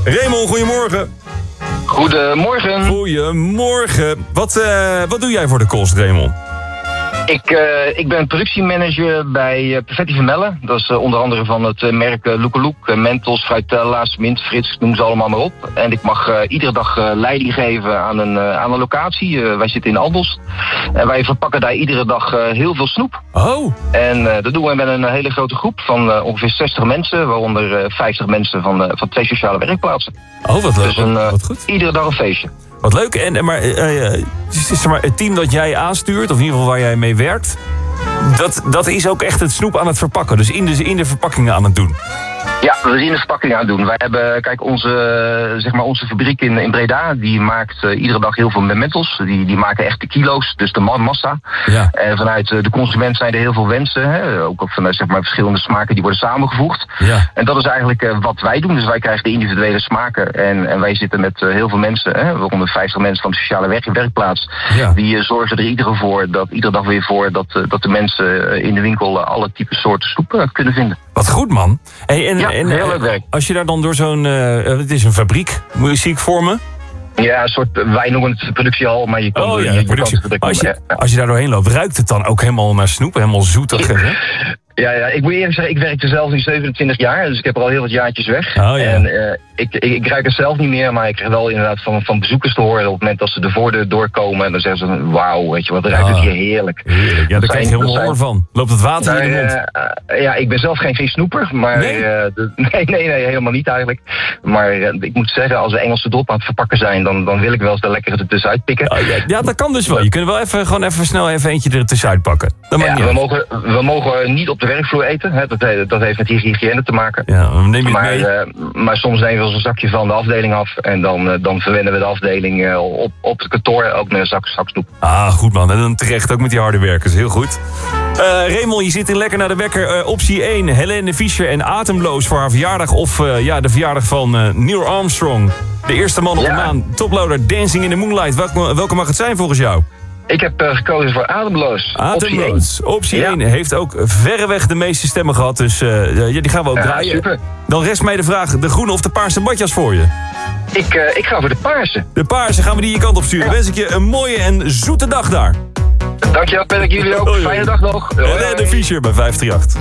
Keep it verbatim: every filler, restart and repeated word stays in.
Raymond, goedemorgen. Goedemorgen. Goedemorgen. Wat, uh, wat doe jij voor de kost, Raymond? Ik, uh, ik ben productiemanager bij uh, Perfetti Vermellen. Dat is uh, onder andere van het uh, merk uh, Loekeloek, uh, Mentos, Fruitella's, Mint, Frits, noem ze allemaal maar op. En ik mag uh, iedere dag uh, leiding geven aan een, uh, aan een locatie. Uh, wij zitten in Andelst. En wij verpakken daar iedere dag uh, heel veel snoep. Oh. En uh, dat doen we met een hele grote groep van uh, ongeveer zestig mensen, waaronder uh, vijftig mensen van, uh, van twee sociale werkplaatsen. Oh, wat leuk. Dus een, uh, wat goed. Iedere dag een feestje. Wat leuk. En, maar, uh, uh, zeg maar het team dat jij aanstuurt, of in ieder geval waar jij mee werkt, dat, dat is ook echt het snoep aan het verpakken. Dus in de, in de verpakkingen aan het doen. Ja, we zien de verpakking aan doen. Wij hebben, kijk, onze, zeg maar, onze fabriek in, in Breda, die maakt uh, iedere dag heel veel Mentos. Die, die maken echt de kilo's, dus de massa. Ja. En vanuit uh, de consument zijn er heel veel wensen, hè? Ook, ook vanuit, zeg maar, verschillende smaken die worden samengevoegd. Ja. En dat is eigenlijk uh, wat wij doen. Dus wij krijgen de individuele smaken. En, en wij zitten met uh, heel veel mensen, hè? honderdvijftig mensen van de sociale werk, werkplaats. Ja. Die uh, zorgen er iedere, voor dat, iedere dag weer voor dat, uh, dat de mensen uh, in de winkel uh, alle typen soorten snoep uh, kunnen vinden. Wat goed, man. Hey, en, Ja, en, heel leuk werk. Als je daar dan door zo'n, uh, het is een fabriek, zie ik voor me. Ja, een soort, wij noemen het productiehal, maar je kan Oh er, ja, je, je productie. kan het Als je, ja. als je daar doorheen loopt, ruikt het dan ook helemaal naar snoep? Helemaal zoetig, hè? Ja, ja, ik moet eerlijk zeggen, ik werkte zelf nu zevenentwintig jaar, dus ik heb er al heel wat jaartjes weg. Oh, ja. En uh, ik, ik, ik ruik het zelf niet meer, maar ik krijg wel inderdaad van, van bezoekers te horen op het moment dat ze de voordeur doorkomen. En dan zeggen ze, wauw, weet je wat, ruikt het Ah, hier heerlijk. Heerlijk. Ja, daar krijg je helemaal honger van. Loopt het water in je mond? Uh, ja, ik ben zelf geen, geen snoeper, maar Nee? Uh, de, nee, nee, nee, helemaal niet eigenlijk. Maar uh, ik moet zeggen, als we Engelse dop aan het verpakken zijn, dan, dan wil ik wel eens de lekkere er tussenuit pikken. Oh, ja, ja, dat kan dus wel. Je kunt wel even, gewoon even snel even eentje er tussenuit pakken. Dat maakt Ja, niet we, uit. mogen, we mogen niet op de werkvloer eten. Hè. Dat, dat heeft met hygiëne te maken. Ja, dan neem je het Maar, mee. uh, maar soms nemen we ons een zakje van de afdeling af. En dan, uh, dan verwennen we de afdeling uh, op, op het kantoor ook met een zak, zak snoep. Ah, goed man. En dan terecht ook met die harde werkers. Heel goed. Uh, Raymond, je zit in lekker naar de wekker. Uh, optie één, Helene Fischer en Atemloos voor haar verjaardag. Of uh, ja, de verjaardag van uh, Neil Armstrong. De eerste man op Ja. de maan. Toploader, Dancing in the Moonlight. Welke, welke mag het zijn volgens jou? Ik heb uh, gekozen voor Ademloos. Ademloos. Optie Ja. één heeft ook verreweg de meeste stemmen gehad. Dus uh, ja, die gaan we ook Ja, draaien. super. Dan rest mij de vraag, de groene of de paarse badjas voor je? Ik, uh, ik ga voor de paarse. De paarse gaan we die je kant op sturen. Ja. Wens ik je een mooie en zoete dag daar. Dankjewel, Patrick. Jullie ook. Hoi, hoi. Fijne dag nog. Hoi, Helene hoi. Fischer bij vijf drie acht.